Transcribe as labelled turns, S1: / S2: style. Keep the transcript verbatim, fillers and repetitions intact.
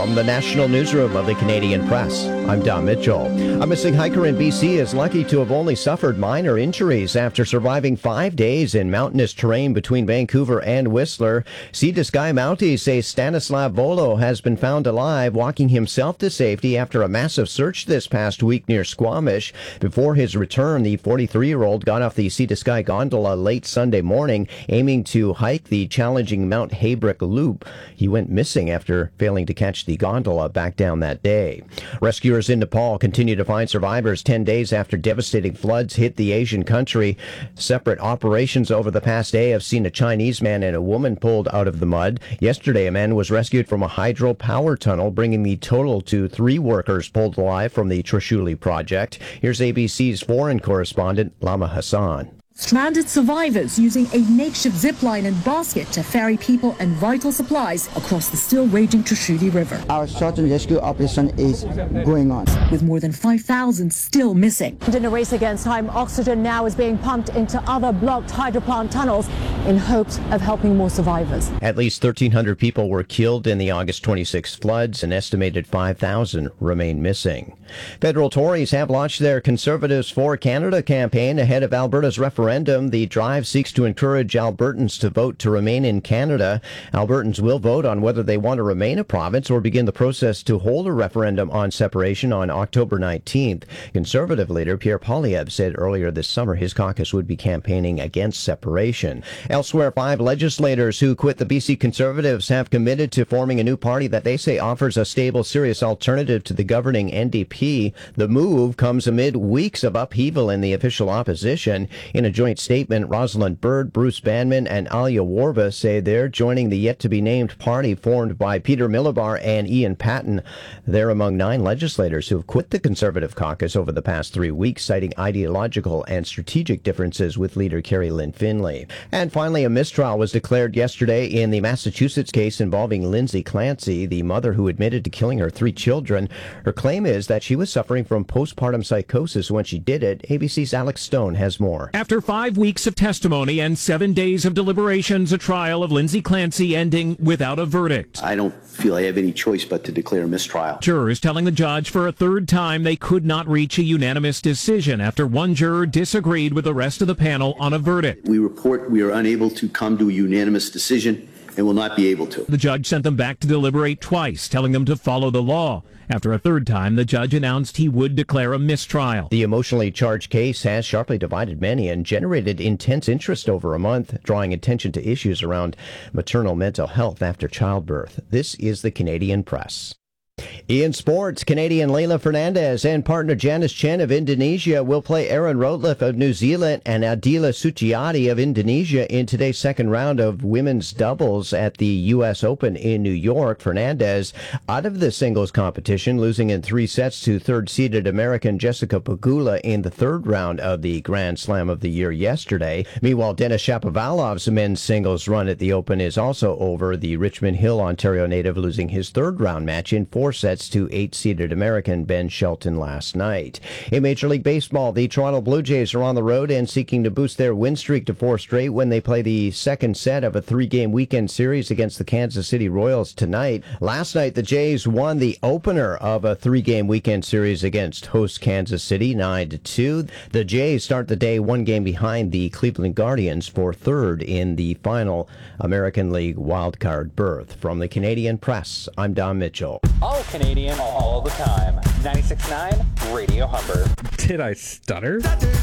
S1: From the National Newsroom of the Canadian Press, I'm Don Mitchell. A missing hiker in B C is lucky to have only suffered minor injuries after surviving five days in mountainous terrain between Vancouver and Whistler. Sea to Sky Mounties say Stanislav Volo has been found alive, walking himself to safety after a massive search this past week near Squamish. Before his return, the forty-three-year-old got off the Sea to Sky gondola late Sunday morning, aiming to hike the challenging Mount Haybrick Loop. He went missing after failing to catch the gondola back down that day. Rescuers in Nepal continue to find survivors ten days after devastating floods hit the Asian country. Separate operations over the past day have seen a Chinese man and a woman pulled out of the mud. Yesterday, a man was rescued from a hydropower tunnel, bringing the total to three workers pulled alive from the Trishuli project. Here's A B C's foreign correspondent, Lama Hassan.
S2: Stranded survivors using a makeshift zip line and basket to ferry people and vital supplies across the still raging Trishuli River.
S3: Our search and rescue operation is going on,
S2: with more than five thousand still missing.
S4: In a race against time, oxygen now is being pumped into other blocked hydroplant tunnels in hopes of helping more survivors.
S1: At least thirteen hundred people were killed in the August twenty-sixth floods. An estimated five thousand remain missing. Federal Tories have launched their Conservatives for Canada campaign ahead of Alberta's referendum. The drive seeks to encourage Albertans to vote to remain in Canada. Albertans will vote on whether they want to remain a province or begin the process to hold a referendum on separation on October nineteenth. Conservative leader Pierre Poilievre said earlier this summer his caucus would be campaigning against separation. Elsewhere, five legislators who quit the B C Conservatives have committed to forming a new party that they say offers a stable, serious alternative to the governing N D P. The move comes amid weeks of upheaval in the official opposition. In a joint statement, Rosalind Byrd, Bruce Banman, and Alia Warba say they're joining the yet-to-be-named party formed by Peter Millibar and Ian Patten. They're among nine legislators who have quit the Conservative caucus over the past three weeks, citing ideological and strategic differences with leader Carrie Lynn Finley. And finally, a mistrial was declared yesterday in the Massachusetts case involving Lindsay Clancy, the mother who admitted to killing her three children. Her claim is that she was suffering from postpartum psychosis when she did it. A B C's Alex Stone has more.
S5: After five weeks of testimony and seven days of deliberations, a trial of Lindsay Clancy ending without a verdict.
S6: I don't feel I have any choice but to declare a mistrial.
S5: Jurors telling the judge for a third time they could not reach a unanimous decision after one juror disagreed with the rest of the panel on a verdict.
S6: We report we are unable to come to a unanimous decision and will not be able to.
S5: The judge sent them back to deliberate twice, telling them to follow the law. After a third time, the judge announced he would declare a mistrial.
S1: The emotionally charged case has sharply divided many and generated intense interest over a month, drawing attention to issues around maternal mental health after childbirth. This is the Canadian Press. In sports, Canadian Leylah Fernandez and partner Janice Chen of Indonesia will play Erin Routliffe of New Zealand and Adila Suciati of Indonesia in today's second round of women's doubles at the U S Open in New York. Fernandez out of the singles competition, losing in three sets to third-seeded American Jessica Pegula in the third round of the Grand Slam of the year yesterday. Meanwhile, Denis Shapovalov's men's singles run at the Open is also over. The Richmond Hill, Ontario native losing his third round match in four sets to eight-seeded American Ben Shelton last night. In Major League Baseball, the Toronto Blue Jays are on the road and seeking to boost their win streak to four straight when they play the second set of a three-game weekend series against the Kansas City Royals tonight. Last night, the Jays won the opener of a three-game weekend series against host Kansas City, nine to two. The Jays start the day one game behind the Cleveland Guardians for third in the final American League wildcard berth. From the Canadian Press, I'm Don Mitchell.
S7: All Canadian, all the time. ninety-six point nine Radio Humber.
S8: Did I stutter?